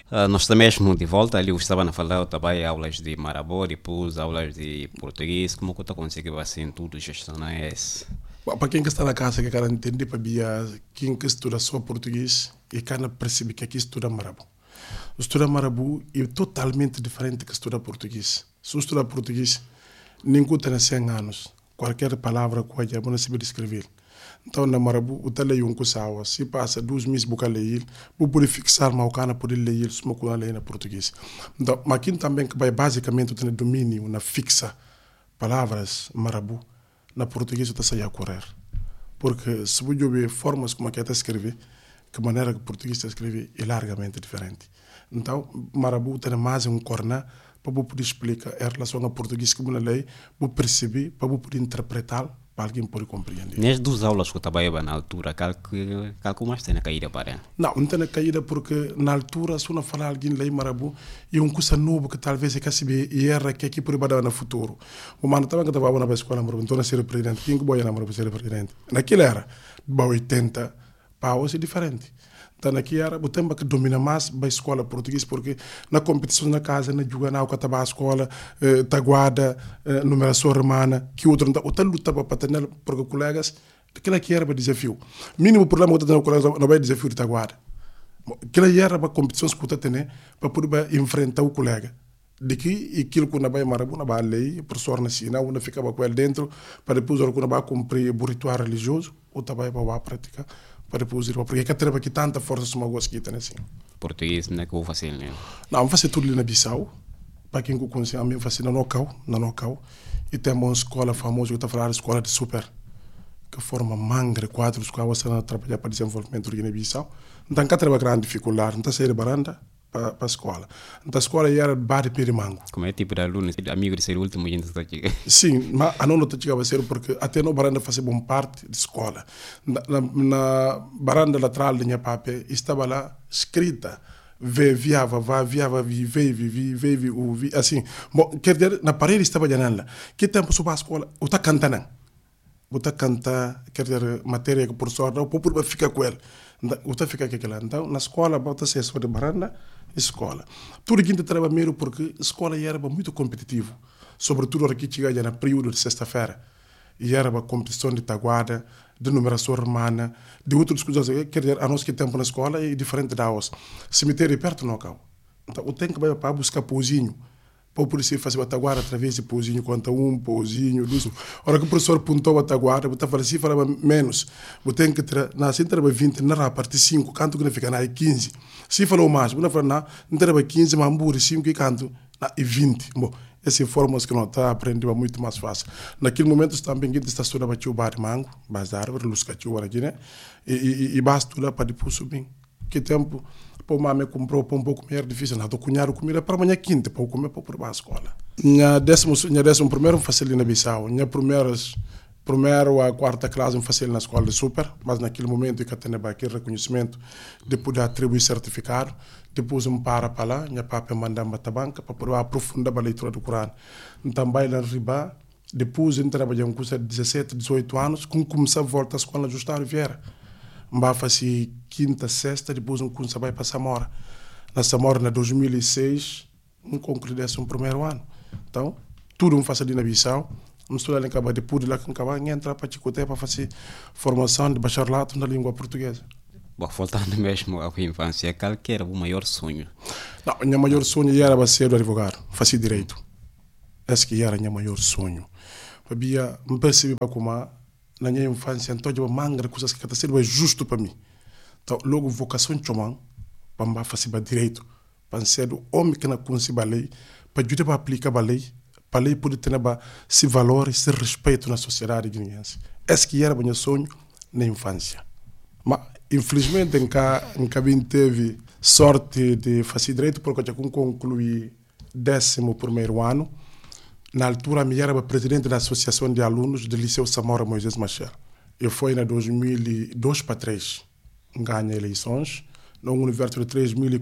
Nós estamos mesmo de volta, ali eu estava a falar também aulas de marabô, depois aulas de português, como que eu consigo assim tudo gestionar esse? Para quem que está na casa, que quer entender para quem que estuda só português e quer perceber que aqui estuda marabu. Estuda marabu é totalmente diferente que estuda português. Se estuda português, ninguém tem 100 anos. Qualquer palavra que eu não sabe escrever. Então, na marabu, o tele um cusawa. Se passa 2 meses para ler, vou poder fixar, mas o cara pode ler, se não ler na português. Então, mas aqui também que vai basicamente ter domínio na fixa palavras marabu. Na português eu estou a correr. Porque se você ver formas como é que está a escrever, que maneira que o português está a escrever é largamente diferente. Então, marabu tem mais um corner para você poder explicar em relação ao português que você lê, para perceber, para você poder interpretar, para alguém poder compreender. Nas duas aulas que eu trabalhava na altura, calculo mais tem na caída para. Não tem na caída porque na altura, se não falar alguém lê marabu, é coisa novo que talvez é que se vê e era que aqui por badar no futuro. O mano estava que estava na escola marabu, então ser presidente, quem que boia na marabu ser presidente? Naquela era, de 80, para hoje é diferente. Então aqui era o tempo que domina mais a escola portuguesa porque na competição na casa, na juga na a escola, taguada, numeração romana, que outro não lutava para ter porque colegas, aquilo aqui era o desafio. Mínimo problema que eu tenho com colegas não é o desafio de taguada. Aquilo era a competição que eu tenho para poder enfrentar o colega. De que aquilo que não vai marabu, não vai lei, o professor ensina, não ficava com ele dentro, para depois o que não vai cumprir o ritual religioso, ou também para a prática. Para depois ir, porque é que aqui tanta força se uma gosta que assim. Português não é que eu vou fazer, né? Não, fazer tudo ali na Bissau, para quem conhece a mim, fazer na Nocau, e tem uma escola famosa, que está falando, a escola de super, que forma mangre, quadros, que você não trabalha para desenvolvimento do Guiné-Bissau. Então, cá tem uma grande dificuldade, não está saindo baranda para a escola. Então, a escola era de bar de Pirimango. Como é tipo de aluno, amigo de ser o último gente está aqui. Sim, mas a não chegava a ser porque até no baranda fazia bom parte de escola. Na baranda lateral da minha papel estava lá escrita viava, vive, assim. Bom, quer dizer, na parede estava janela. Que tempo sobre a escola? Eu está cantando. Eu está cantando, quer dizer, matéria que o professor não, o povo fica com ele. Eu está fica com aquela. Então, na escola, bota ser só de baranda, escola. Tudo que trabalha mesmo porque a escola era muito competitivo. Sobretudo aqui chega na período de sexta-feira. E era uma competição de taguada, de numeração romana, de outras coisas. Quer dizer, a nosso que tempo na escola é diferente da nossa. Cemitério é perto, não, cá. Então, eu tenho que ir para buscar pousinho. Para o polícia fazer a taguada através de pousinho, conta pousinho, dois. A hora que o professor apontou a taguada, eu estava assim, falava menos. Eu tenho que ter, na assim, trabalha 20, na a partir 5, canto que não fica na 15. Se falou mais, eu não falava, não trabalha 15, mas amburi 5 e canto na 20. Bom, essa formas que não está aprendendo muito mais fácil. Naquele momento também que está estudando o bar de mango, base da árvore, luz que aqui, né? E basta lá para depois subir. Que tempo para o mame comprou para um pouco mais difícil, não, estou cunhando comida para amanhã quinta, para comer para ir a escola. Minha décimo primeiro eu faço ali na Bissau, minha primeiro a quarta classe eu faço ali na escola de super, mas naquele momento eu tenho aquele reconhecimento de poder atribuir certificado, depois eu para lá, minha papai mandava para a banca para poder aprofundar a leitura do Corão. Então, vai lá riba, depois eu trabalhei com 17, 18 anos, quando comecei a voltar à escola de Justa Riviera. Eu faço quinta, sexta, depois eu comecei para Samora. Na Samora, em 2006, eu concluí o primeiro ano. Então, tudo eu faço ali na Bissau. Eu estou ali em Cabo, depois de lá em Cabo, eu entro para Chicoté para fazer formação de bacharelato na língua portuguesa. Bom, voltando mesmo à infância, qual que era o maior sonho? Não, o meu maior sonho era ser advogado, fazer direito. Esse que era o meu maior sonho. Eu percebi como na minha infância, então eu mangra coisas que é justo para mim. Então, logo, vocação de chamar, para fazer direito, para ser o homem que não conhece a lei, para ajudar a aplicar a lei poder ter esse valor e esse respeito na sociedade guineense. Esse que era o meu sonho na infância. Mas, infelizmente, nunca teve sorte de fazer direito, porque eu concluí 11º ano. Na altura, eu era presidente da Associação de Alunos do Liceu Samora Moisés Machel. Eu fui em 2002 para 3, ganhei eleições, num universo de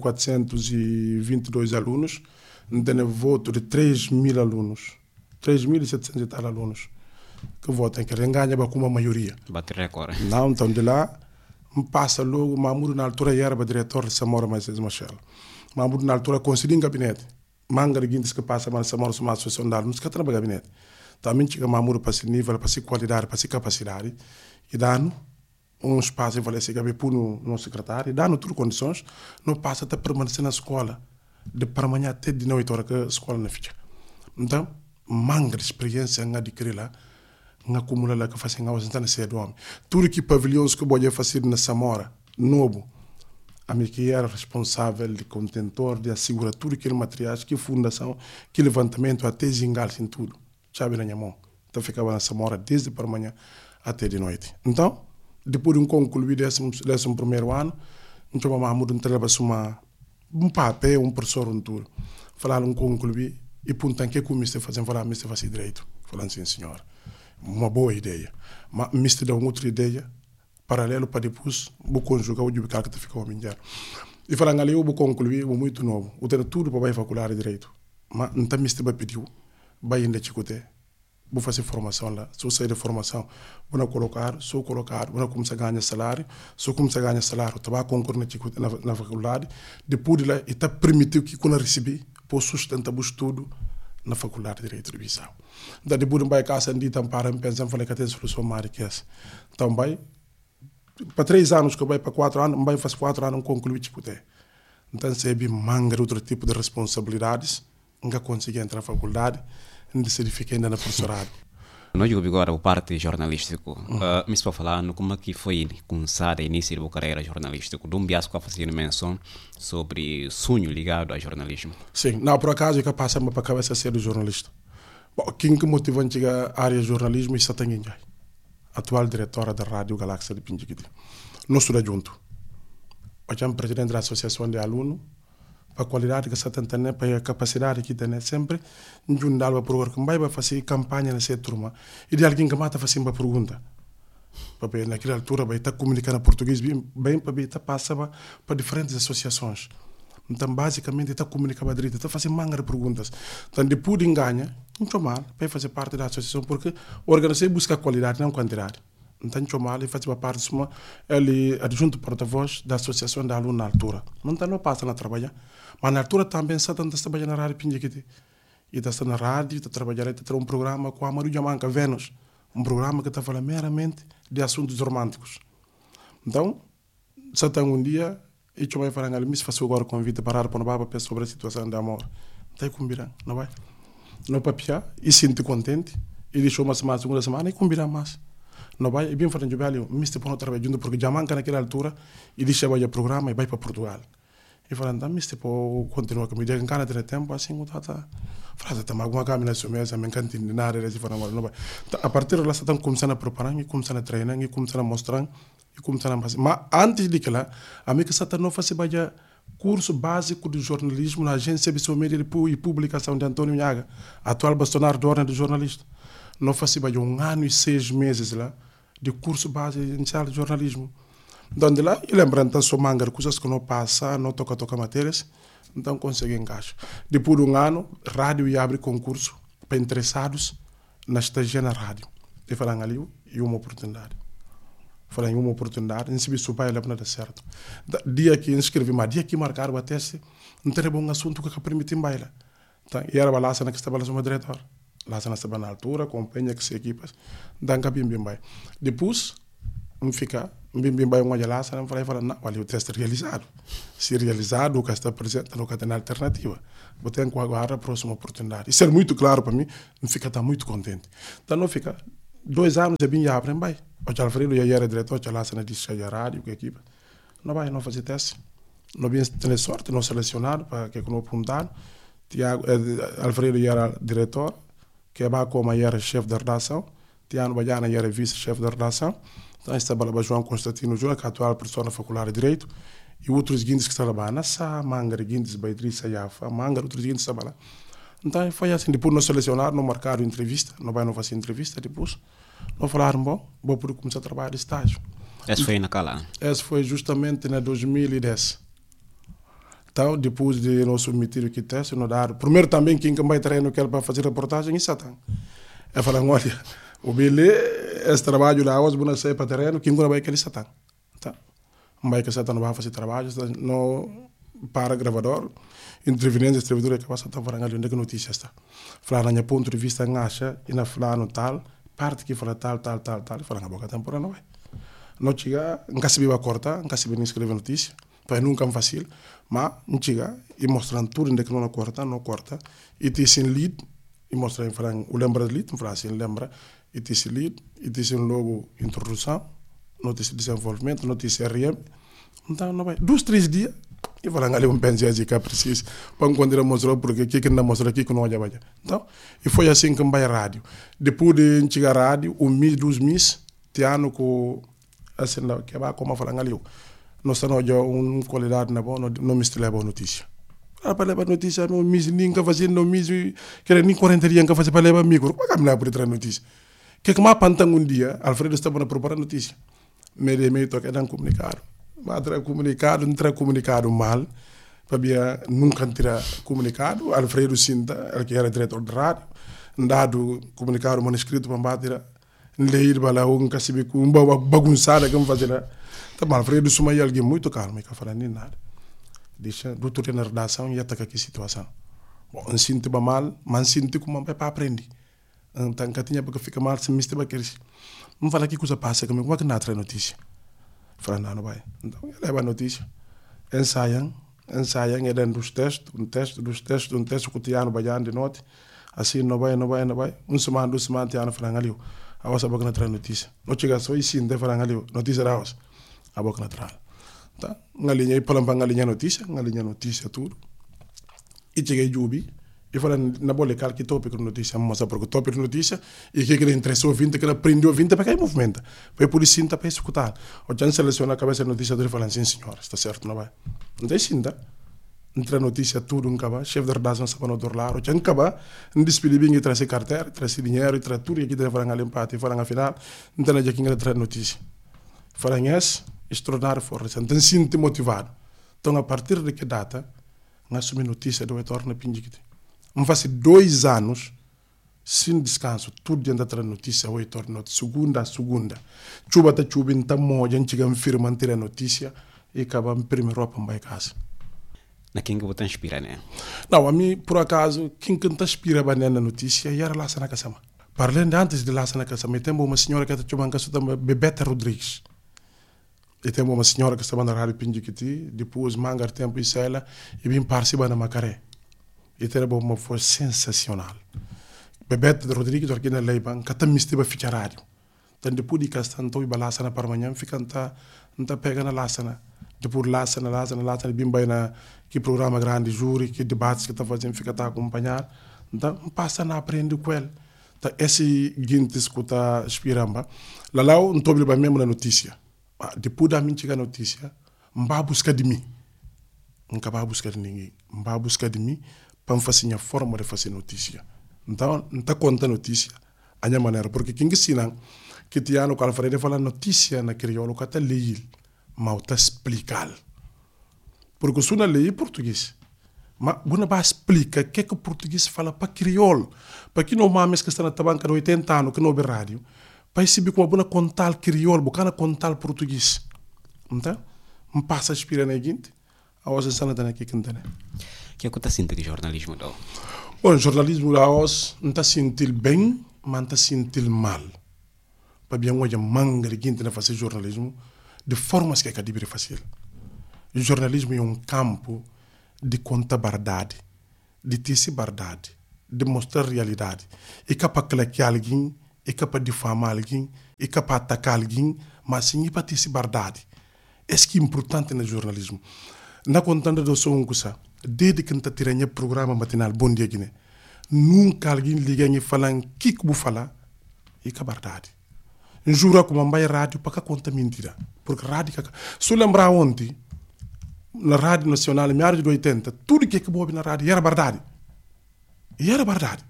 3.422 alunos, tenho voto de 3.000 alunos, 3.700 e tal alunos que votam, que ganha com uma maioria. Bate recorde. Não, então de lá, me passa logo, Mamuro na altura era o diretor de Samora Moisés Machel. Mahmoud na altura conselho gabinete manga de guindes que passa mas samar uma associação da alunos que trabalha gabinete também chega Mahmoud para esse nível para essa qualidade para essa capacidade e dá-no espaço em Valência que por no secretário dá-no tudo condições não passa até permanecer na escola de para amanhã até de noite hora que a escola não fica então manga de experiência nga adquirir lá nga acumula lá que fazem aos então ser do homem tudo que pavilhões que pode fazer na Samora novo a mim que era responsável de contentor, de assegurar tudo aquele materiais, que fundação, que levantamento, até zingar-se em tudo. Sabe na minha mão. Então ficava na Samora desde para amanhã até de noite. Então, depois de concluir desse primeiro ano, então a Mahmoud entrava um papel, um professor, tudo. Falaram concluir e puntam que o mister fazem, falar, mister faz direito. Falando assim, senhor, uma boa ideia. Mas mister dá uma outra ideia, paralelo para depois vou conjugar o jubicar que ficou a minha e falando ali eu vou concluir o muito novo o ter tudo para vai faculdade de direito mas não tem mister pediu vai ainda chicote vou fazer formação lá sou sair de formação vou colocar sou colocado vou começar a ganhar salário sou começar a ganhar salário tá concorrer na chicote na faculdade depois de lá e tá permitiu que quando recebi posso sustentar o estudo na faculdade de direito de Bissau da depois de vai casa de tampar pensando falei que tem solução mais que essa então vai para 3 anos que eu vai para 4 anos, vai fazer 4 anos concluir tipo de. Então se é manga de outro tipo de responsabilidades, nunca consegui entrar na faculdade, ainda se fiquei ainda na professorado. Nós jogamos agora o parte jornalístico. Me estou falando como é que foi começar o início da carreira jornalística. De biasco a fazer menção sobre sonho ligado ao jornalismo. Sim, não, por acaso eu passei para a cabeça ser jornalista. Bom, quem que motivou a chegar à área de jornalismo e Satanguinha. Atual diretora da Rádio Galáxia de Pinjiquiti. Nós estudamos junto. Eu sou presidente da Associação de Alunos, para a qualidade que se tem, para a capacidade que tem, sempre, junto ao programa que vai fazer campanha nessa turma, e de alguém que mata fazer uma pergunta. Porque naquela altura vai estar comunicando português bem para estar passando para diferentes associações. Então, basicamente, está comunicando direito, está fazendo manga de perguntas. Então, depois de ganhar, não é mal, para fazer parte da associação, porque organizar busca qualidade, não quantidade. Então, não é mal, ele faz parte de uma, ele adjunto porta-voz da associação de alunos na altura. Então, não passa a trabalhar. Mas na altura também está trabalhando na rádio Pinjiquiti. E está na rádio, está trabalhando, está um programa com a Maru Jamanca Vênus, um programa que está falando meramente de assuntos românticos. Então, só tem um dia, e eu vou falar, me faço agora convite para para não pensar sobre a situação de amor. Está combinando, não vai? Não papiar, e sinto contente, e deixou uma semana, segunda semana, e combinar mais. Não vai? E bem falando de velho, me estou para trabalhar junto, porque Jamanca naquela altura, e deixa o programa e vai para Portugal. E falando, me estou para continuar comigo, que em Canadá tem tempo, assim, está. Falando, está alguma caminha na mesa, me encanta nada, e falando, não vai. A partir de lá, estão começando a preparar, e começando a treinar, e começando a mostrar, e começando a fazer. Mas antes de que lá, a mim que está não fazia curso básico de jornalismo na Agência de Média e Publicação de Antônio Nhaga, atual bastonário da Ordem de Jornalista. Não fazia 1 ano e 6 meses lá de curso básico inicial de jornalismo. Donde lá, e lembrando, então, sou manga de coisas que não passa, não toca matérias, então consegui encaixo. Depois de 1 ano, rádio ia abrir concurso para interessados na estagia na rádio. E falando ali, e uma oportunidade. Falei em uma oportunidade, recebi o pai e leva nada certo. Dia que inscrevi, mas dia que marcaram a teste, não tem bom assunto que permitir bailar. Então, e era lá que estava lá como diretor. Lá estava na altura, acompanha que se equipas, dan que bem vai. Depois, bem vai uma lá, não falei, não, olha o teste realizado. Se realizado, o que está presente, não tem alternativa. Vou ter que aguardar a próxima oportunidade. Isso é muito claro para mim, não fica muito contente. Então, não fica 2 anos e bem já aprende vai. O Alfredo já era diretor, já lá na disca de rádio, que equipa. Não vai, não fazer teste. Não bem ter sorte, não selecionado para que não apontar. Alfredo já era diretor, que é como era chefe da redação. Tiago Baiana era vice-chefe da redação. Então estava lá João Constantino Júnior, que é atual professor na Faculdade de Direito. E outros guindes que estavam lá, Nassá, Manga, guindes, Baidrissa, Yafa, Manga, outros guindes estavam lá. Então foi assim, depois não selecionaram, não marcaram entrevista, não vai não fazer entrevista, depois não falaram, vou poder começar a trabalhar de estágio. Esse foi naquela? Esse foi justamente em 2010. Então, depois de nós submeter o teste, não dar. Primeiro também, quem vai treinar que para fazer reportagem, isso está. Eu falei, olha, o Billy, esse trabalho lá, hoje, não sei para terreno, quem vai querer isso está. Não vai que você não vai fazer trabalho, não para gravador, interveniente distribuidor que passa a falar ali onde que notícia está. Falar na ponto de vista ngacha e na falar no tal, parte que fala tal, falar na boca temporada não é. Não chega, nunca se viu corta, nunca se viu escrever notícia, para nunca é fácil, mas não chega e mostrando tudo onde que não corta, e te sem lead, e mostrando falar o lembra de lead, falar assim lembra, e te sem lead, e te sem logo introdução, notícia de desenvolvimento, notícia RM, então não vai, 2-3 dias, e falar ali pensei assim que é preciso, para quando mostrou porque que não mostrou aqui que não olha vai. Então, e foi assim que vai rádio. Depois de chegar à rádio, 1 mês, 2 meses, te ano com assim que vai como falar ali, nós estamos uma qualidade na boa, não me estila boa notícia. Para levar notícia, não mês ninguém fazendo, não mês que nem 40 dias que fazer para levar micro, como é que me por entrar notícia? Que mais pantang dia, Alfredo estava a preparar notícia, meio toque não comunicado. Mas não terá comunicado mal, para nunca terá comunicado. Alfredo Sinta, que era diretor de rádio, dado comunicado manuscrito para bater, ler para lá um cacibico, bagunçada que vamos fazer lá. Então, Alfredo Suma é alguém muito calmo, que fala nem nada. Deixa, doutor na redação e ataca aqui situação. Bom, não sinto mal, mas sinto como para aprender. Então, que tinha porque fica mal, se me esteve aqui. Não fala que coisa passa comigo, como é que não traz notícia? Fala, não vai. Então, ele leva a notícia. Ensaiam, e dentro dos textos, um texto cotidiano, baiano de noite. Assim, não vai. Uma semana, 2 semanas, tiano, falando ali. A vossa boca não traz notícia. Não chega só e sim, de falando ali. Notícia da vossa. A boca não traz. Tá? Uma linha, e falam para uma linha notícia, tudo. E cheguei a Jubi. E falam, na boa legal, que tópico de notícia, mostra porque o tópico de notícia, e que ele interessou o ouvinte, que ele aprendeu o ouvinte, para que ele movimenta. Foi por isso, para executar. O Jan seleciona a cabeça da notícia, ele fala, sim senhor, está certo, não vai. Não tem cinta. Entra a notícia, tudo, acaba, chefe de redação, sabe no outro lado, o Jan acaba, não despede bem, e traz carteira, traz dinheiro, e traz tudo, e aqui tem falar ali empate, e falar afinal, não tem quem ele traz notícia. Falam isso, extraordinário força, então sinto motivado. Então, a partir de que data, não assumi notícia do retorno na Pindiquite. Não faz 2 anos, sem descanso, tudo dentro da notícia, o retorno, segunda a segunda. Chuba, então, a gente chega a firma, manter a notícia, e acaba a primeira roupa para casa. Na quem que você inspira, né? Não, a mim, por acaso, quem canta inspira na notícia, e era lá na casa. Parlando antes de lá na casa, tem uma senhora que está chamando casa, Bebeta Rodrigues. E tem uma senhora que estava na rádio Pindiquiti, depois mangar tempo e ela, e vim participar na Macaré. E tem uma voz sensacional. Bebeta Rodrigues, aqui na Leiban, que também esteve a ficar rádio. Então, depois de castar, estou indo lá para amanhã, fica não pega na laçana. Depois laçana, bem bem na que programa grande, júri, que debates que está fazendo, fica a acompanhar. Então, passa a aprender com ele. Então, esse guinte escuta espiramba. Lá, não estou indo mesmo na notícia. Depois da minha chegar a notícia, não vai buscar de mim. Nunca vai buscar de ninguém. Não vai buscar de mim para fazer a forma de fazer notícia. Então, não está contando notícia a minha maneira. Porque quem ensina que te ano, quando Alfredo fala notícia na crioulo, que está lendo, mas está explicando. Porque se não lê português, mas você vai explicar o que o português fala para crioulo. Para quem não mames que está na tabanca de 80 anos, que não ouve rádio, para saber como você contar crioulo, você contar português. Então, não passa a inspirar na gente, a vossa sana está aqui cantando. O que é que você sente de jornalismo, não? Bom, o jornalismo da voz não está sentindo bem, mas está sentindo mal. Para bem, hoje, manga de gente na fazer jornalismo, de formas que é de fazer. O jornalismo é um campo de contar verdade, de tecer verdade, de mostrar realidade. É capaz de claquear alguém, é capaz de difamar alguém, é capaz de atacar alguém, mas sim é para tecer verdade. Isso que é importante no jornalismo. Na contanda do som coisa, desde que está tirando o programa matinal Bom Dia Guiné, nunca alguém liga e fala o que eu vou falar, é que é verdade. Jura como vai rádio para que conta mentira. Porque rádio, se eu lembrar ontem, na Rádio Nacional, em área de 80, tudo que eu ouvi na rádio era verdade. E era verdade.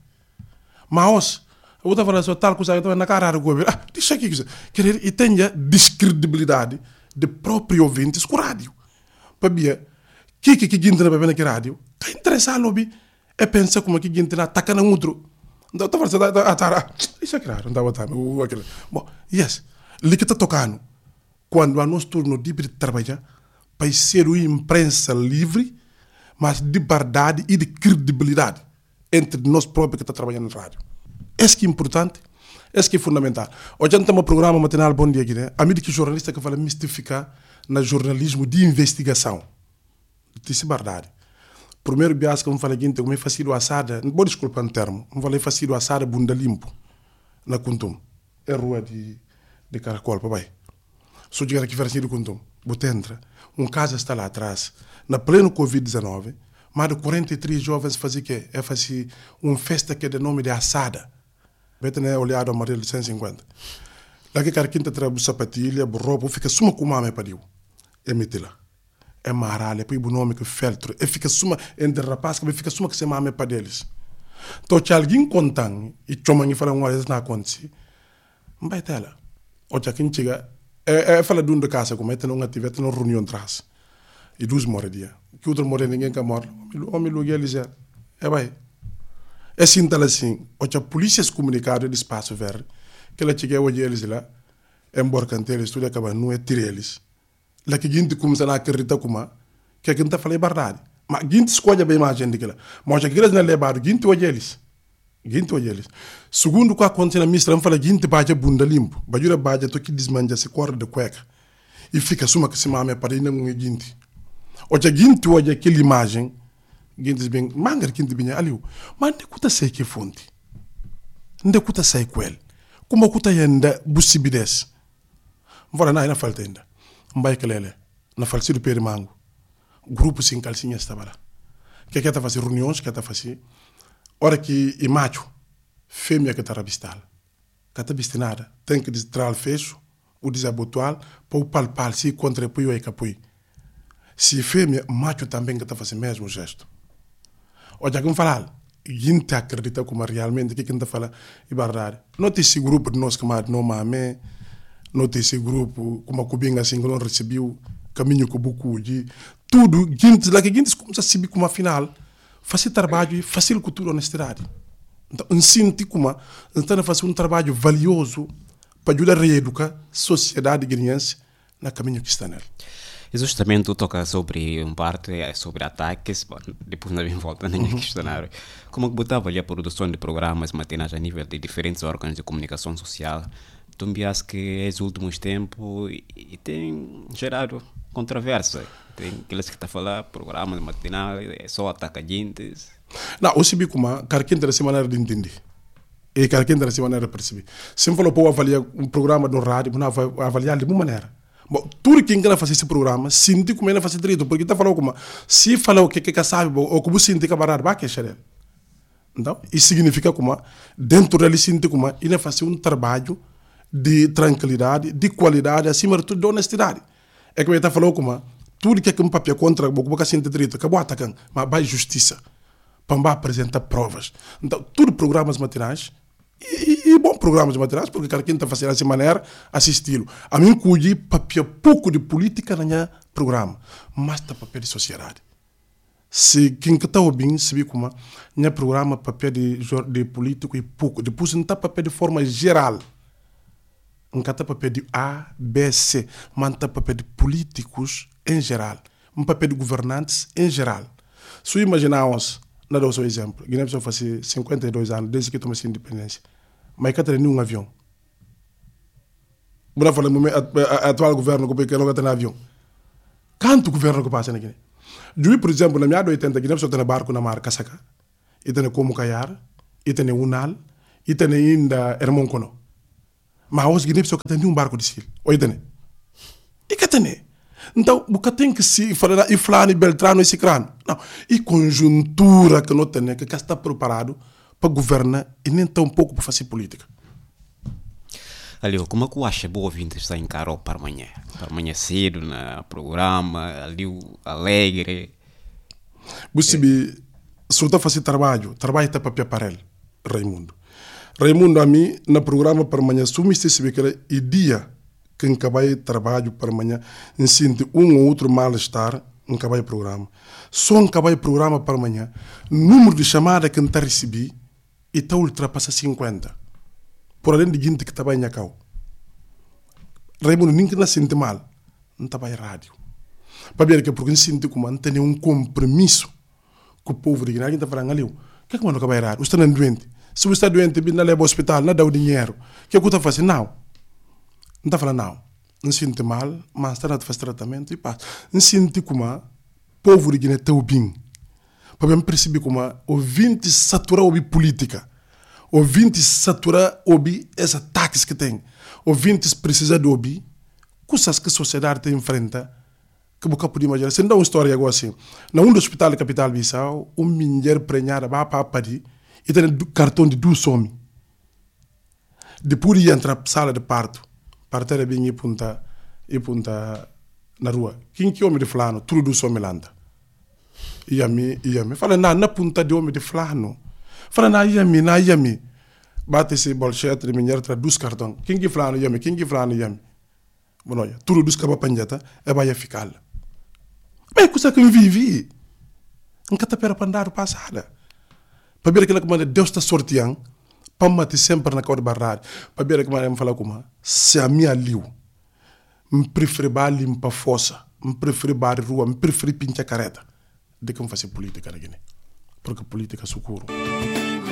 Mas, eu estava falando tal coisa, eu estava na cara do governo. Deixa aqui, querer e tenha descredibilidade de próprio ouvintes com rádio. Para ver, que gente na bebê na rádio, está interessado, lobby, é pensar como que gente ataca no outro. Então, eu estava falando, isso é claro, não estava bom, yes, ele que está tocando, quando a nós turno de trabalhar, para ser uma imprensa livre, mas de verdade e de credibilidade entre nós próprios que estamos trabalhando na rádio. Isso que é importante, isso que é fundamental. Hoje a gente tem um programa matinal Bom Dia Guiné, a medida que jornalista que fala mistificar no jornalismo de investigação. Isso é verdade. Primeiro bias que eu falei que eu faço do assada, não vou desculpar o termo, eu falei faço do assada bunda limpo na Kuntum. É rua de Caracol, papai. Se eu chegar aqui fazer do Kuntum, você entra, casa está lá atrás, na pleno Covid-19, mais de 43 jovens fazem quê? É fazer uma festa que é de nome de assada. Você não é olhado a amarelo de 150. Lá que a quinta traz sapatilha, roupa, fica suma com mame para Deus. É metila. É maralha, põe o nome que feltro. E fica suma entre rapaz que fica suma que se mame para deles. Então, se alguém contando e chama e fala uma vez na acontece, não vai ter lá. Ou se alguém chega, fala de de casa, como é que não atividade, não reunião atrás. E 12 morre dia. Que outro morre ninguém que morre. Homem lugar eles é. Vai. É assim tal assim. Ou se a polícia se comunicado de espaço verde, que ela chega hoje eles lá, embora cantar eles tudo acaba não é tirar eles. Lá que gente começa a acreditar como que a gente está falando verdade. Mas gente escolhe bem mais gente que lá. Mas a igreja não é levado, gente hoje eles. Gente hoje eles. Segundo o que acontece na mistura, eu falo gente baixa bunda limpo. Bajura baixa to que desmanja se corda de cueca. E fica suma que se mame para ir não é gente. Hoje a gente hoje aquela imagem, gente diz bem, manga que gente bem ali. Mas não custa sei que fonte. Não custa sei qual. Como custa ainda possibilidades. Vora não falta ainda. Mbai kelele na falsi do pere mango grupo sem calcinha estava lá que está fazendo reuniões que está fazendo hora que e macho fêmea que está rabistal que está bistinada tem que distrar fecho o desabotual para o palpar se contribui ou capui se fêmea macho também que está fazendo mesmo gesto hoje alguém falar gente acredita como realmente que quem está falando é verdade não tem esse grupo de nós que mais não mame não tem esse grupo, como a Cubinga assim, que não recebeu caminho com o bucu de tudo, gente lá que gente começa a subir como a final, fazer trabalho e fazer cultura honestidade. Então, sinto como então fazer um trabalho valioso para ajudar a reeducar a sociedade guineense no caminho que está nela. E justamente tu toca sobre parte sobre ataques, depois nós vamos voltar a questionário. Como que você avalia a produção de programas matinais a nível de diferentes órgãos de comunicação social? Tu me acha que esses últimos tempos e tem gerado controvérsia. Tem aqueles que estão a falar, programas matinais, é só ataca gente. Não, eu sabia como, cara, quem tem essa maneira de entender. E cara, quem tem essa maneira de perceber. Se eu falar para avaliar um programa no rádio, eu vou avaliar de uma maneira. Bom, tudo quem quer fazer esse programa, sinto como ele faz direito, porque está falando como, se falar o que sabe, ou como sinto que vai vai queixar ele. Então, isso significa como, dentro dele sinto como, ele faz um trabalho de tranquilidade, de qualidade, acima de tudo de honestidade. É que ele está falando como, tudo que é um papel contra o que sinto direito, acabou atacando, mas vai justiça, para apresentar provas. Então, tudo programas matinais, e bom programas matinais, porque cada quem está fazendo dessa maneira, assisti-lo. A mim cuide papel pouco de política no programa, mas está papel de sociedade. Se quem está ouvindo, se vê como, no programa papel de político e pouco, depois não está papel de forma geral. Não está papel de A, B, C, mas está papel de políticos em geral, um papel de governantes em geral. Se imaginarmos, não dou só exemplo, Guiné-Bissau faz 52 anos desde que tomou sua independência, mas que tem nenhum avião. Vou falar o atual governo que não tem avião. Quanto governo que passa na Guiné? Por exemplo, na minha 80, Guiné-Bissau tem barco na mar Casaca, e tem como Caiar, e tem Unal, e tem ainda Hermoncono. Mas os Guiné-Bissau tem um barco de sil. Oi, tem. E que tem? Então, o que tem que se falar, e Flano, e Beltrano, e Cicrano. Não. E conjuntura que não tem, que está preparado para governar e nem tão pouco para fazer política. Ali, como é que eu acho que o ouvinte está em Carol para amanhã? Para amanhã cedo, no programa, ali, alegre. Você se está fazendo trabalho está para papel, Raimundo. Raimundo, a mim, no programa para amanhã, se me sabe que é dia que acabei trabalho para amanhã, sinto um ou outro mal-estar, acabei o programa. Só acabei o programa para amanhã, número de chamadas que eu recebi, e está ultrapassa 50. Por além de gente que está em Acau. Raimundo, ninguém não sente mal. Não está em rádio. para ver que porque sinto como tem um compromisso com o povo de Guiné. A gente está falando ali, o que é que mano vai errar? Você está doente. Se você está doente, não leva ao hospital, não dá o dinheiro. O que é que você está fazendo? Não está falando não. Não sinto mal, mas está a fazer tratamento e passa. Não sinto como o povo de Guiné está bem. Para eu perceber como o 20 satura a política. O 20 satura esses ataques que tem. O 20 precisa de ouvir coisas que a sociedade tem enfrenta que você pode imaginar. Se não dá uma história agora assim, na um do hospital da capital Bissau, mulher prenhada vai para Paris e tem cartão de 2 homens. Depois de entrar na sala de parto, parteira bem e punta na rua. Quem que homem de fulano? Tudo 2 homens lá. E a mim. Fala, na punta de homem de fulano. Fala, na yami. Bate-se bolchete de mulher tra 2 cartões. Quem que fulano yami? Bom, olha, tudo 2 caba panjata, vai ficar. Mas é coisa que eu vivi. Nunca te pera para andar passada. Para ver aquela que Deus está sorteando, para me sempre na cor de barrar. Para ver que me fala como, se a minha liu, me prefere limpar fossa, me prefere bar rua, me prefere pintar careta, de que me fazer política na Guiné. Porque política é socorro.